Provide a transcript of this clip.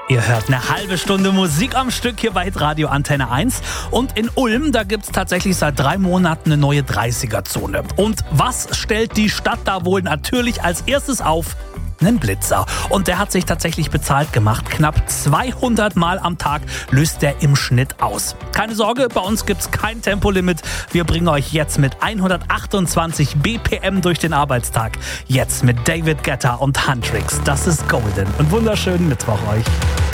Ihr hört eine halbe Stunde Musik am Stück hier bei Radio Antenne 1. Und in Ulm, da gibt's tatsächlich seit 3 Monaten eine neue 30er-Zone. Und was stellt die Stadt da wohl natürlich als erstes auf? Einen Blitzer. Und der hat sich tatsächlich bezahlt gemacht. Knapp 200 Mal am Tag löst der im Schnitt aus. Keine Sorge, bei uns gibt's kein Tempolimit. Wir bringen euch jetzt mit 128 BPM durch den Arbeitstag. Jetzt mit David Guetta und Huntrix. Das ist Golden. Und wunderschönen Mittwoch euch.